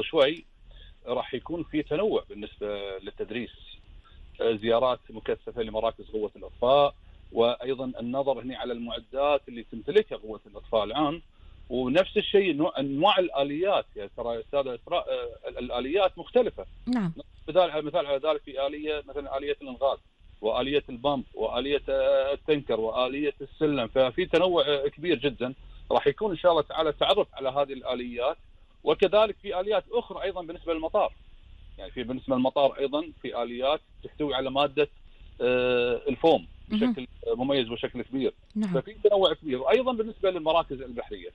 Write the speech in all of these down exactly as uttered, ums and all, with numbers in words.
شوي راح يكون في تنوع بالنسبه للتدريس، زيارات مكثفه لمراكز قوه الاطفاء، وايضا النظر هنا على المعدات اللي تمتلكها قوه الاطفاء الان، ونفس الشيء نوع انواع الاليات. يعني ترى استاذه اسراء الاليات مختلفه. نعم. مثال مثال على ذلك في اليه مثلا اليه الانغاز، واليه البمب، واليه التنكر، واليه السلم، ففي تنوع كبير جدا. راح يكون ان شاء الله تعالى تعرف على هذه الاليات، وكذلك في اليات اخرى ايضا بالنسبه للمطار. يعني في بالنسبه للمطار ايضا في اليات تحتوي على ماده الفوم بشكل مميز وشكل كبير. نعم. ففي تنوع كبير ايضا بالنسبه للمراكز البحريه.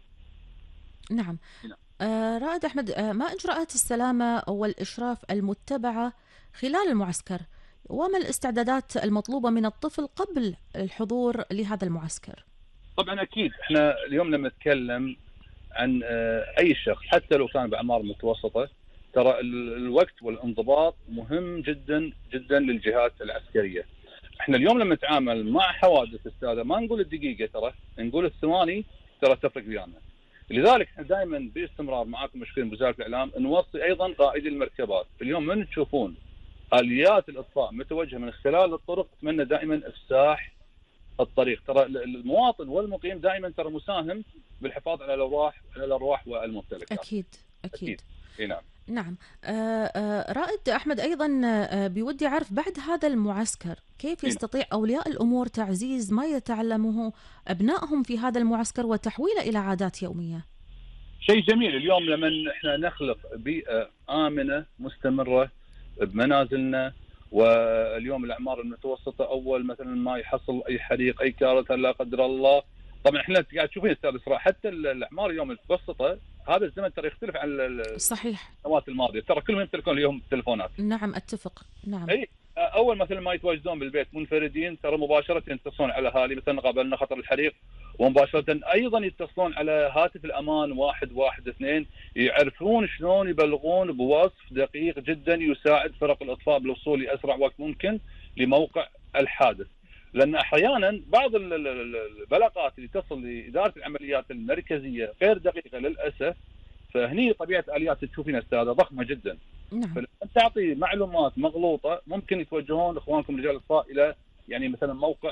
نعم. آه رائد أحمد، آه ما إجراءات السلامة والإشراف المتبعة خلال المعسكر؟ وما الاستعدادات المطلوبة من الطفل قبل الحضور لهذا المعسكر؟ طبعا أكيد إحنا اليوم لما نتكلم عن آه أي شخص حتى لو كان بأعمار متوسطة، ترى الوقت والانضباط مهم جدا جدا للجهات العسكرية. إحنا اليوم لما نتعامل مع حوادث استاذة ما نقول الدقيقة، ترى نقول الثواني، ترى تفرق ويانا. لذلك احنا دائما باستمرار معاكم مشكورين بوزاره الاعلام نوصي ايضا قائدي المركبات. اليوم من تشوفون اليات الاطفاء متوجهه من خلال الطرق، اتمنى دائما افساح الطريق. ترى المواطن والمقيم دائما ترى مساهم بالحفاظ على الارواح على الارواح والممتلكات. اكيد اكيد, أكيد. نعم. نعم. آه آه رائد أحمد، أيضا آه بودي أعرف بعد هذا المعسكر كيف يستطيع أولياء الأمور تعزيز ما يتعلمه أبنائهم في هذا المعسكر وتحويله إلى عادات يومية؟ شيء جميل اليوم لما احنا نخلق بيئة آمنة مستمرة بمنازلنا. واليوم الأعمار المتوسطة أول مثلا ما يحصل أي حريق أي كارثة لا قدر الله، طبعا احنا قاعد تشوفين استاذ اسراء حتى الأعمار اليوم المتوسطة هذا الزمن ترى يختلف عن صحيح السنوات الماضية. ترى كلهم يمتلكون اليوم تلفونات. نعم اتفق. نعم. اي اول مثلا ما يتواجدون بالبيت منفردين ترى مباشرة يتصلون على اهالي، مثلا قابلنا خطر الحريق ومباشرة ايضا يتصلون على هاتف الامان واحد واحد اثنين، يعرفون شلون يبلغون بوصف دقيق جدا يساعد فرق الاطفاء بالوصول لاسرع وقت ممكن لموقع الحادث. لان احيانا بعض البلاغات اللي تصل لاداره العمليات المركزيه غير دقيقه للاسف، فهني طبيعه اليات تشوفين استاذه ضخمه جدا. نعم. فلما تعطي معلومات مغلوطه ممكن يتوجهون اخوانكم رجال الاطفاء الى يعني مثلا موقع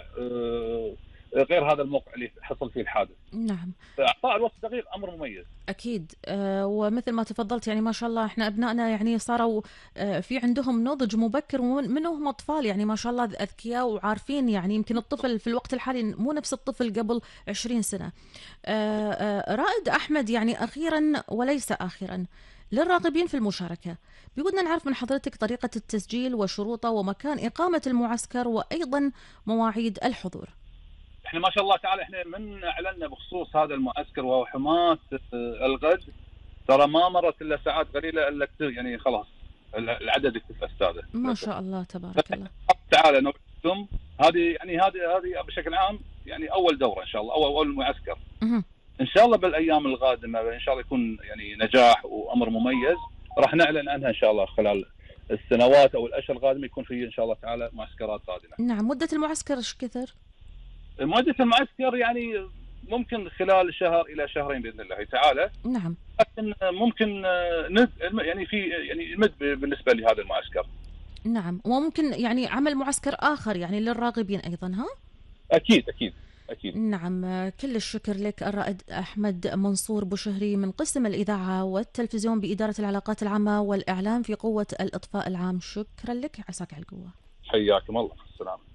غير هذا الموقع اللي حصل فيه الحادث. نعم. فاعطاء الوصف دقيق امر مميز. اكيد. أه ومثل ما تفضلت يعني ما شاء الله احنا ابنائنا يعني صاروا أه في عندهم نضج مبكر، ومنهم اطفال يعني ما شاء الله اذكياء وعارفين. يعني يمكن الطفل في الوقت الحالي مو نفس الطفل قبل عشرين سنة. أه أه رائد احمد، يعني اخيرا وليس اخرا، للراغبين في المشاركة بودنا نعرف من حضرتك طريقة التسجيل وشروطه ومكان إقامة المعسكر وأيضا مواعيد الحضور. احنا ما شاء الله تعالى احنا من اعلنا بخصوص هذا المعسكر وهو حماة الغد، ترى ما مرت الا ساعات قليله الا يعني خلاص العدد اكتفى استاذه. ما شاء الله تبارك الله. تعالى نوعدكم هذه يعني هذه هذه بشكل عام يعني اول دوره ان شاء الله او اول معسكر. أه. ان شاء الله بالايام القادمه ان شاء الله يكون يعني نجاح وامر مميز، راح نعلن عنها ان شاء الله خلال السنوات او الاشهر القادمه يكون في ان شاء الله تعالى معسكرات قادمه. نعم. مده المعسكر ايش كثر؟ مدة المعسكر يعني ممكن خلال شهر إلى شهرين بإذن الله تعالى. نعم. لكن ممكن ند يعني في يعني مد بالنسبة لهذا المعسكر. نعم. وممكن يعني عمل معسكر آخر يعني للراغبين أيضا. ها؟ أكيد أكيد أكيد. نعم. كل الشكر لك الرائد أحمد منصور بوشهري من قسم الإذاعة والتلفزيون بإدارة العلاقات العامة والإعلام في قوة الإطفاء العام. شكرا لك، عساك على القوة. حياكم الله. السلام.